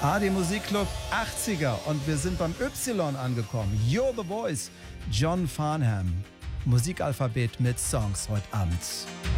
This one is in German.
AD Musikclub 80er und wir sind beim Y angekommen. You're the Voice, John Farnham. Musikalphabet mit Songs heute Abend.